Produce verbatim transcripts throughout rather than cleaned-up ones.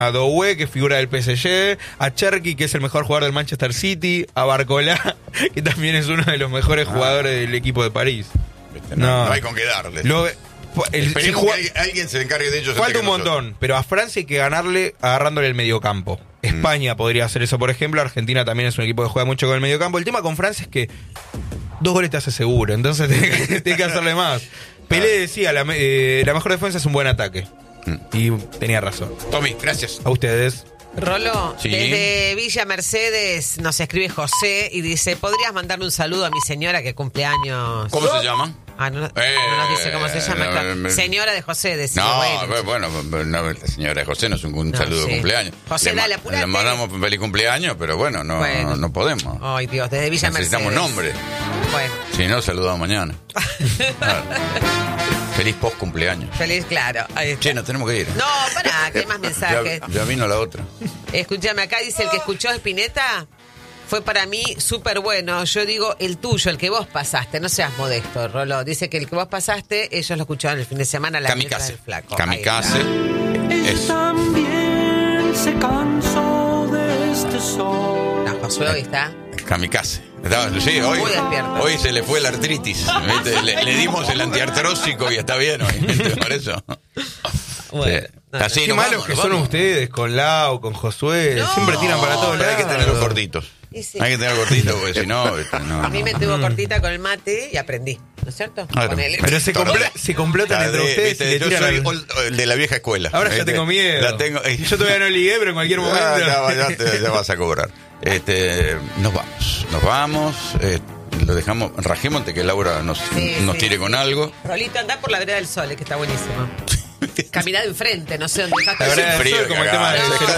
a Doué, que figura del P S G, a Cherki, que es el mejor jugador del Manchester City, a Barcola, que también es uno de los mejores ah. jugadores del equipo de París. Este, no, no, no hay con qué darle. Lo, el, Esperemos si que alguien, alguien se encargue de ellos. Falta un montón, pero a Francia hay que ganarle agarrándole el mediocampo. España mm. podría hacer eso, por ejemplo. Argentina también es un equipo que juega mucho con el mediocampo. El tema con Francia es que dos goles te hace seguro, entonces tenés que, que hacerle más. Pelé decía, la, eh, la mejor defensa es un buen ataque. Mm. Y tenía razón. Tommy, gracias. A ustedes. Rolo, sí. Desde Villa Mercedes nos escribe José y dice, ¿podrías mandarle un saludo a mi señora que cumple años? ¿Cómo se llama? Ah, no, eh, no nos dice cómo se llama. Eh, señora de José, decía. No, bueno, bueno no, la señora de José no es un, un no, saludo sí. de cumpleaños. José, le, dale, apurate. Le mandamos feliz cumpleaños, pero bueno, no, bueno. no, no podemos. Ay, Dios, desde Villa Necesitamos Mercedes. nombre. Bueno. Si no, saludamos mañana. Claro. Feliz post cumpleaños. Feliz, claro. Ahí está. Che, nos tenemos que ir. No, pará, que hay más mensajes. Ya, ya vino la otra. Escúchame, acá dice el que escuchó a Spinetta. Fue para mí súper bueno. Yo digo el tuyo, el que vos pasaste. No seas modesto, Rolo. Dice que el que vos pasaste, ellos lo escucharon el fin de semana. La Kamikaze. Del flaco. Kamikaze. Él también se cansó de este sol. No, Josué hoy está. Kamikaze. Sí, hoy, muy despierto. Hoy se le fue la artritis. Le, le dimos el antiartrósico y está bien hoy. Por eso. Bueno. Sí. No, Así, qué malos que son ustedes, con Lau, con Josué. No, siempre tiran para todos lados. Hay que tenerlos cortitos. Sí. Hay que tenerlos cortitos porque si no, no. A mí me tuvo cortita con el mate y aprendí. ¿No es cierto? Claro. Pero se, compl- se complotan entre ustedes. Viste, y yo soy al... el de la vieja escuela. Ahora ya este, tengo miedo. La tengo... Yo todavía no ligué, pero en cualquier momento. Ya, ya, ya, te, ya vas a cobrar. Este, nos vamos. Nos vamos. Eh, lo dejamos. Rajémonte que Laura nos, sí, nos tire sí. con algo. Rolito, andá por la vereda del Sol, que está buenísimo. Caminá de enfrente, no sé dónde está. Hace frío como el tema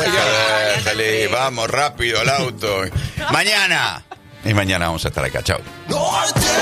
de Dale, vamos rápido al auto. Mañana. Y mañana vamos a estar acá. Chau.